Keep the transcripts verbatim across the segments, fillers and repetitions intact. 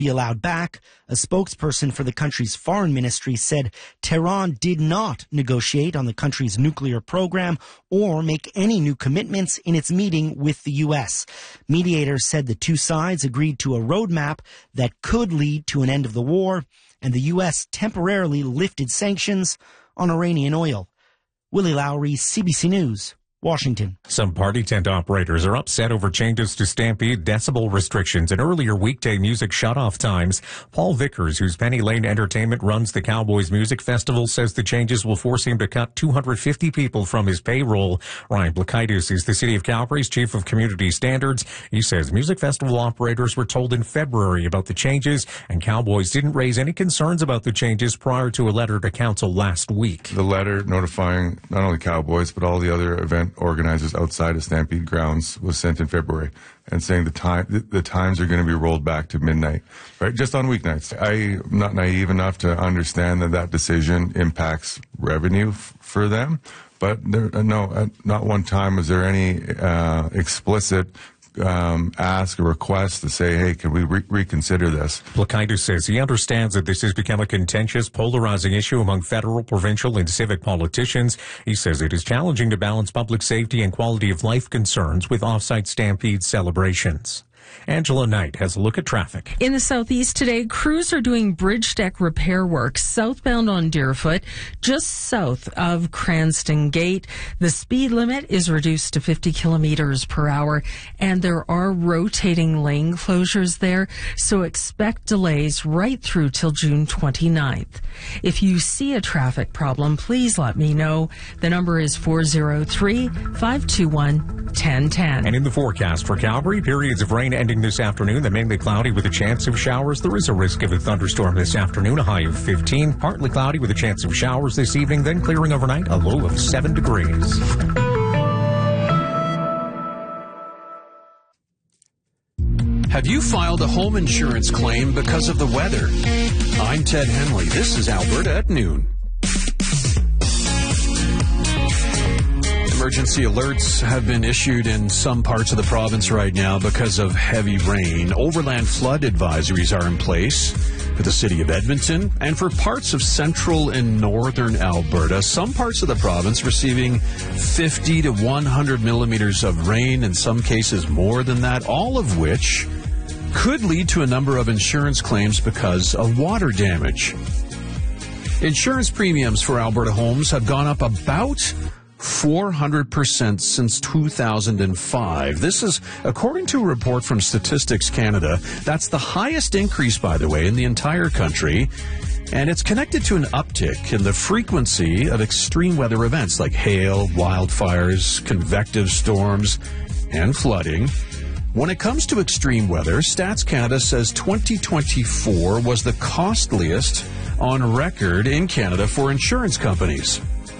be allowed back. A spokesperson for the country's foreign ministry said Tehran did not negotiate on the country's nuclear program or make any new commitments in its meeting with the U S. Mediators said the two sides agreed to a roadmap that could lead to an end of the war, and the U S temporarily lifted sanctions on Iranian oil. Willie Lowry, C B C News, Washington. Some party tent operators are upset over changes to Stampede decibel restrictions and earlier weekday music shutoff times. Paul Vickers, whose Penny Lane Entertainment runs the Cowboys Music Festival, says the changes will force him to cut two hundred fifty people from his payroll. Ryan Blakaitis is the City of Calgary's Chief of Community Standards. He says music festival operators were told in February about the changes, and Cowboys didn't raise any concerns about the changes prior to a letter to council last week. The letter notifying not only Cowboys but all the other event organizers outside of Stampede grounds was sent in February, and saying the time the, the times are going to be rolled back to midnight, right, just on weeknights. I'm not naive enough to understand that that decision impacts revenue f- for them, but there, uh, no, at not one time was there any uh, explicit Um, ask or request to say, hey, can we re- reconsider this? Blakaitis says he understands that this has become a contentious, polarizing issue among federal, provincial, and civic politicians. He says it is challenging to balance public safety and quality of life concerns with off-site Stampede celebrations. Angela Knight has a look at traffic. In the southeast today, crews are doing bridge deck repair work southbound on Deerfoot, just south of Cranston Gate. The speed limit is reduced to fifty kilometers per hour, and there are rotating lane closures there, so expect delays right through till June twenty-ninth. If you see a traffic problem, please let me know. The number is four oh three, five two one, one oh one oh. And in the forecast for Calgary, periods of rain ending this afternoon, then mainly cloudy with a chance of showers. There is a risk of a thunderstorm this afternoon, a high of fifteen. Partly cloudy with a chance of showers this evening, then clearing overnight, a low of seven degrees. Have you filed a home insurance claim because of the weather? I'm Ted Henley. This is Alberta at noon. Emergency alerts have been issued in some parts of the province right now because of heavy rain. Overland flood advisories are in place for the city of Edmonton and for parts of central and northern Alberta. Some parts of the province receiving fifty to one hundred millimeters of rain, in some cases more than that, all of which could lead to a number of insurance claims because of water damage. Insurance premiums for Alberta homes have gone up about four hundred percent since two thousand five. This is according to a report from Statistics Canada. That's the highest increase, by the way, in the entire country. And it's connected to an uptick in the frequency of extreme weather events like hail, wildfires, convective storms, and flooding. When it comes to extreme weather, Stats Canada says twenty twenty-four was the costliest on record in Canada for insurance companies.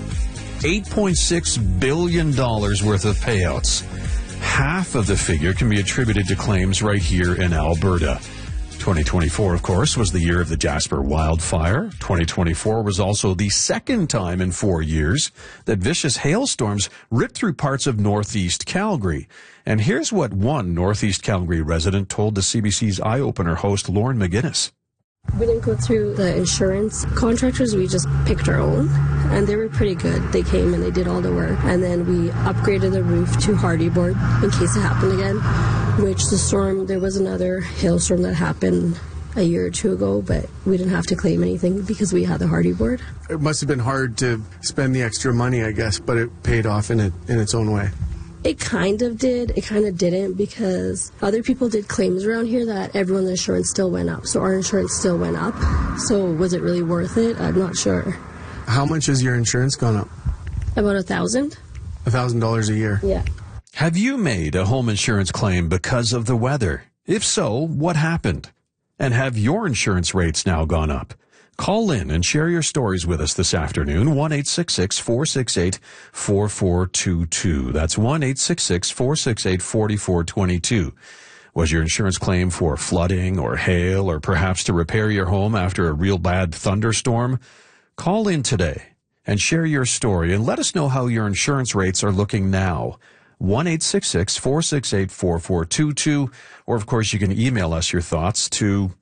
eight point six billion dollars worth of payouts. Half of the figure can be attributed to claims right here in Alberta. twenty twenty-four, of course, was the year of the Jasper wildfire. twenty twenty-four was also the second time in four years that vicious hailstorms ripped through parts of northeast Calgary. And here's what one northeast Calgary resident told the C B C's Eye Opener host Lauren McGuinness. We didn't go through the insurance contractors. We just picked our own, and they were pretty good. They came and they did all the work, and then we upgraded the roof to hardy board in case it happened again, which the storm, there was another hailstorm that happened a year or two ago, but we didn't have to claim anything because we had the hardy board. It must have been hard to spend the extra money, I guess, but it paid off in it in its own way. It kind of did. It kind of didn't, because other people did claims around here that everyone's insurance still went up. So our insurance still went up. So was it really worth it? I'm not sure. How much has your insurance gone up? About a thousand. A thousand dollars a year? Yeah. Have you made a home insurance claim because of the weather? If so, what happened? And have your insurance rates now gone up? Call in and share your stories with us this afternoon. one eight six six, four six eight, four four two two. That's one eight six six, four six eight, four four two two. Was your insurance claim for flooding or hail, or perhaps to repair your home after a real bad thunderstorm? Call in today and share your story and let us know how your insurance rates are looking now. one eight six six, four six eight, four four two two. Or, of course, you can email us your thoughts to